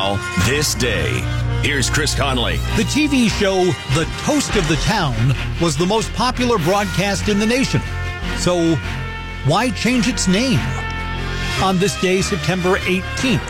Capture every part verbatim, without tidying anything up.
This day. Here's Chris Conley. The T V show The Toast of the Town was the most popular broadcast in the nation. So why change its name? On this day, September eighteenth.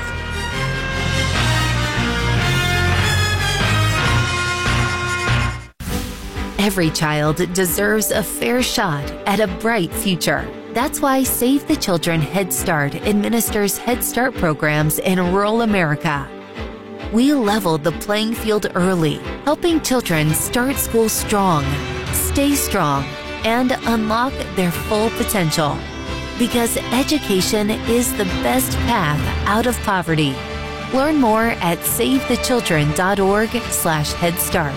Every child deserves a fair shot at a bright future. That's why Save the Children Head Start administers Head Start programs in rural America. We leveled the playing field early, helping children start school strong, stay strong, and unlock their full potential. Because education is the best path out of poverty. Learn more at savethechildren.org slash Head Start.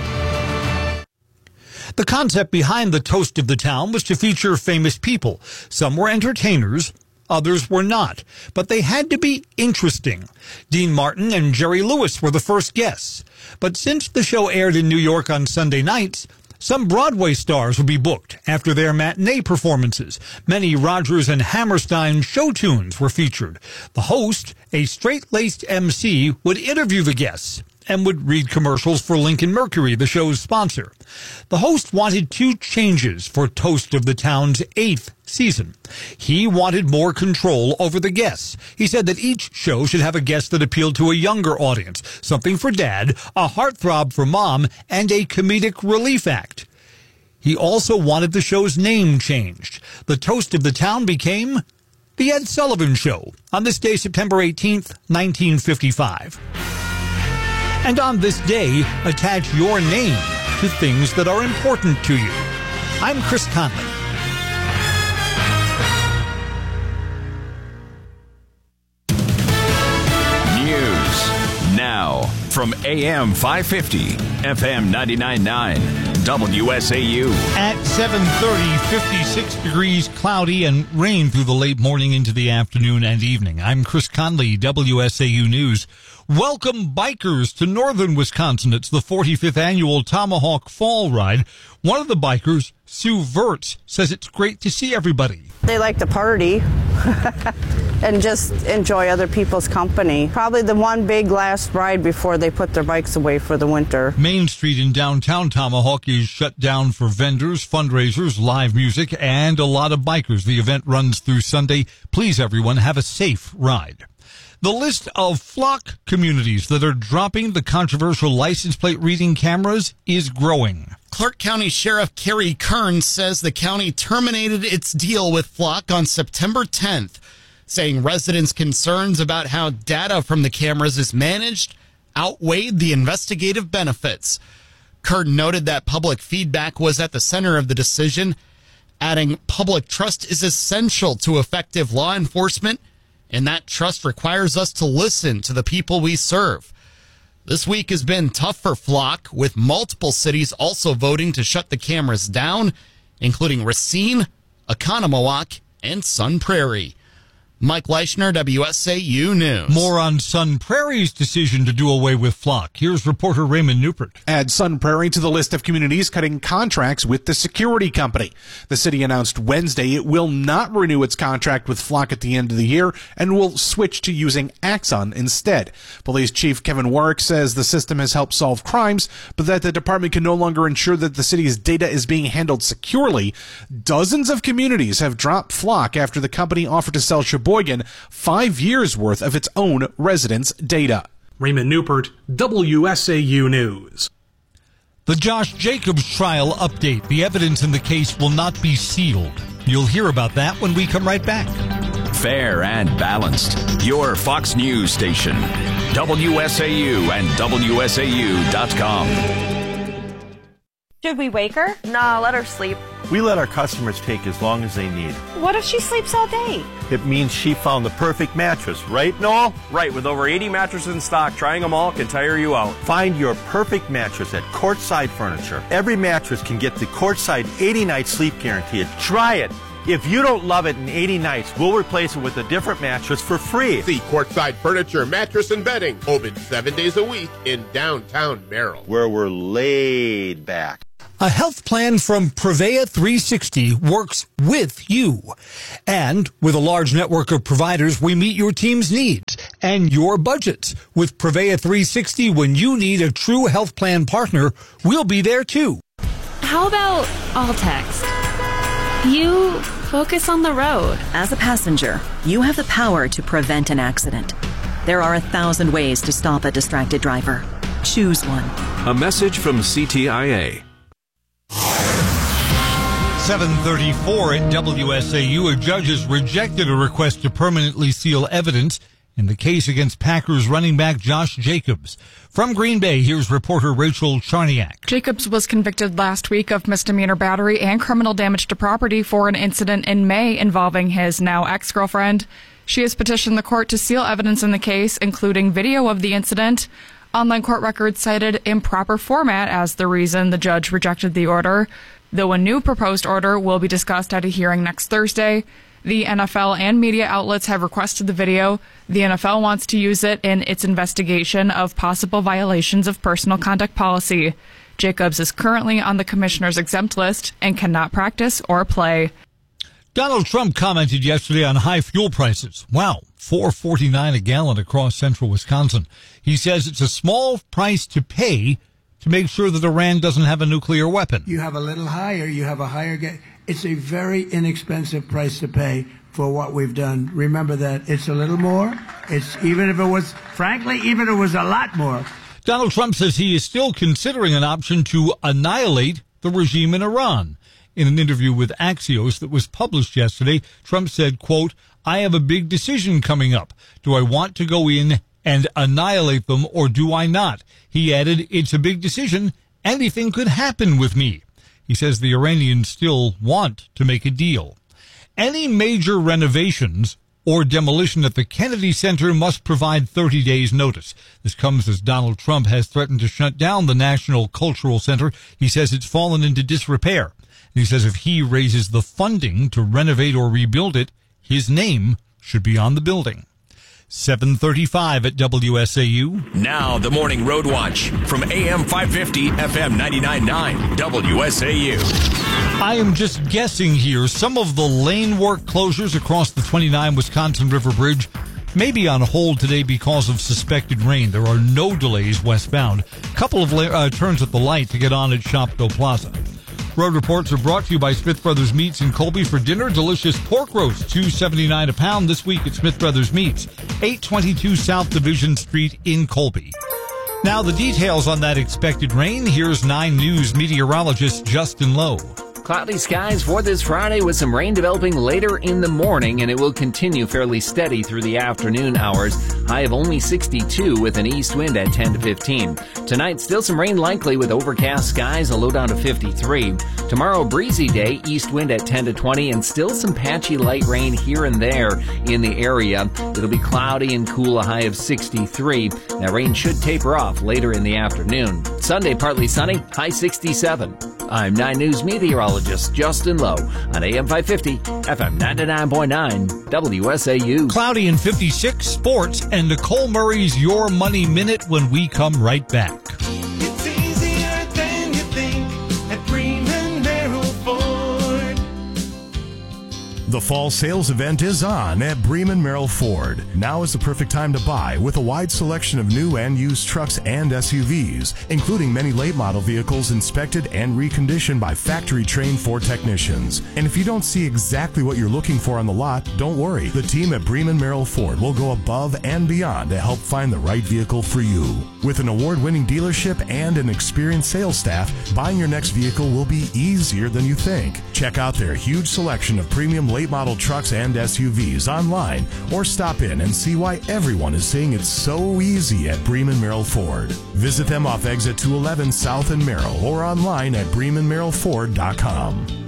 The concept behind the Toast of the Town was to feature famous people. Some were entertainers, others were not, but they had to be interesting. Dean Martin and Jerry Lewis were the first guests. But since the show aired in New York on Sunday nights, some Broadway stars would be booked after their matinee performances. Many Rodgers and Hammerstein show tunes were featured. The host, a straight-laced M C, would interview the guests and would read commercials for Lincoln Mercury, the show's sponsor. The host wanted two changes for Toast of the Town's eighth season. He wanted more control over the guests. He said that each show should have a guest that appealed to a younger audience, something for dad, a heartthrob for mom, and a comedic relief act. He also wanted the show's name changed. The Toast of the Town became The Ed Sullivan Show on this day, September eighteenth, nineteen fifty-five. And on this day, attach your name to things that are important to you. I'm Chris Conley. News now from A M five fifty, F M ninety-nine point nine, W S A U. At seven thirty, fifty-six degrees, cloudy, and rain through the late morning into the afternoon and evening. I'm Chris Conley, W S A U News. Welcome bikers to northern Wisconsin. It's the forty-fifth annual Tomahawk Fall Ride. One of the bikers, Sue Verts, says it's great to see everybody. They like to party and just enjoy other people's company. Probably the one big last ride before they put their bikes away for the winter. Main Street in downtown Tomahawk is shut down for vendors, fundraisers, live music, and a lot of bikers. The event runs through Sunday. Please, everyone, have a safe ride. The list of flock communities that are dropping the controversial license plate reading cameras is growing. Clark County Sheriff Kerry Kern says the county terminated its deal with Flock on September tenth, saying residents' concerns about how data from the cameras is managed outweighed the investigative benefits. Kern noted that public feedback was at the center of the decision, adding public trust is essential to effective law enforcement, and that trust requires us to listen to the people we serve. This week has been tough for Flock, with multiple cities also voting to shut the cameras down, including Racine, Oconomowoc, and Sun Prairie. Mike Leischner, W S A U News. More on Sun Prairie's decision to do away with Flock. Here's reporter Raymond Newport. Add Sun Prairie to the list of communities cutting contracts with the security company. The city announced Wednesday it will not renew its contract with Flock at the end of the year and will switch to using Axon instead. Police Chief Kevin Warwick says the system has helped solve crimes, but that the department can no longer ensure that the city's data is being handled securely. Dozens of communities have dropped Flock after the company offered to sell Sheboygan five years worth of its own residents' data. Raymond Newport, W S A U News. The Josh Jacobs trial update. The evidence in the case will not be sealed. You'll hear about that when we come right back. Fair and balanced. Your Fox News station. W S A U and W S A U dot com. Should we wake her? Nah, let her sleep. We let our customers take as long as they need. What if she sleeps all day? It means she found the perfect mattress, right, Noel? Right, with over eighty mattresses in stock, trying them all can tire you out. Find your perfect mattress at Courtside Furniture. Every mattress can get the Courtside eighty-night sleep guarantee. Try it. If you don't love it in eighty nights, we'll replace it with a different mattress for free. See Courtside Furniture, Mattress and Bedding, open seven days a week in downtown Merrill, where we're laid back. A health plan from Prevea three sixty works with you. And with a large network of providers, we meet your team's needs and your budgets. With Prevea three sixty, when you need a true health plan partner, we'll be there too. How about all text? You focus on the road. As a passenger, you have the power to prevent an accident. There are a thousand ways to stop a distracted driver. Choose one. A message from C T I A. seven thirty-four at W S A U, a judge has rejected a request to permanently seal evidence in the case against Packers running back Josh Jacobs. From Green Bay, here's reporter Rachel Charniak. Jacobs was convicted last week of misdemeanor battery and criminal damage to property for an incident in May involving his now ex-girlfriend. She has petitioned the court to seal evidence in the case, including video of the incident. Online court records cited improper format as the reason the judge rejected the order. Though a new proposed order will be discussed at a hearing next Thursday, the N F L and media outlets have requested the video. The N F L wants to use it in its investigation of possible violations of personal conduct policy. Jacobs is currently on the commissioner's exempt list and cannot practice or play. Donald Trump commented yesterday on high fuel prices. Wow, four forty-nine a gallon across central Wisconsin. He says it's a small price to pay to make sure that Iran doesn't have a nuclear weapon. You have a little higher, you have a higher ga- it's a very inexpensive price to pay for what we've done. Remember that it's a little more. It's even if it was, frankly, even if it was a lot more. Donald Trump says he is still considering an option to annihilate the regime in Iran. In an interview with Axios that was published yesterday, Trump said, quote, "I have a big decision coming up. Do I want to go in and annihilate them, or do I not?" He added, "It's a big decision. Anything could happen with me." He says the Iranians still want to make a deal. Any major renovations or demolition at the Kennedy Center must provide thirty days notice. This comes as Donald Trump has threatened to shut down the National Cultural Center. He says it's fallen into disrepair. And he says if he raises the funding to renovate or rebuild it, his name should be on the building. seven thirty-five at W S A U. Now the Morning Road Watch from A M five fifty, F M ninety-nine point nine, W S A U. I am just guessing here. Some of the lane work closures across the twenty-nine Wisconsin River Bridge may be on hold today because of suspected rain. There are no delays westbound. A couple of uh, turns at the light to get on at Shopko Plaza. Road reports are brought to you by Smith Brothers Meats in Colby. For dinner, delicious pork roast, two seventy-nine a pound this week at Smith Brothers Meats, eight twenty-two South Division Street in Colby. Now the details on that expected rain. Here's nine News meteorologist Justin Lowe. Cloudy skies for this Friday with some rain developing later in the morning, and it will continue fairly steady through the afternoon hours. High of only sixty-two with an east wind at ten to fifteen. Tonight, still some rain likely with overcast skies, a low down to fifty-three. Tomorrow, breezy day, east wind at ten to twenty, and still some patchy light rain here and there in the area. It'll be cloudy and cool, a high of sixty-three. That rain should taper off later in the afternoon. Sunday, partly sunny, high sixty-seven. I'm nine News meteorologist Justin Lowe on A M five fifty, F M ninety-nine point nine, W S A U. Cloudy and fifty-six, sports, and Nicole Murray's Your Money Minute when we come right back. It's easier than you think at Bremen Merrill Ford. The fall sales event is on at Bremen Merrill Ford. Now is the perfect time to buy with a wide selection of new and used trucks and S U Vs, including many late model vehicles inspected and reconditioned by factory-trained Ford technicians. And if you don't see exactly what you're looking for on the lot, don't worry. The team at Bremen Merrill Ford will go above and beyond to help find the right vehicle for you. With an award-winning dealership and an experienced sales staff, buying your next vehicle will be easier than you think. Check out their huge selection of premium late model trucks and S U Vs online, or stop in and see why everyone is saying it's so easy at Bremen Merrill Ford. Visit them off exit two eleven South in Merrill or online at bremen merrill ford dot com.